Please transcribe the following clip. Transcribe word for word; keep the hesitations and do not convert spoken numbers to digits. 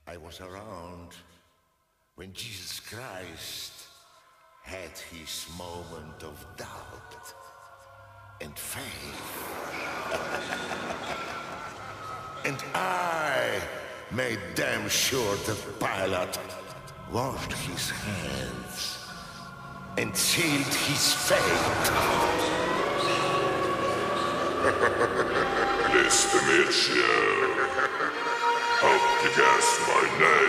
I was around when Jesus Christ had his moment of doubt and faith. And I made damn sure that Pilate washed his hands and sealed his fate. Mister Mitchell, hope you guess my name.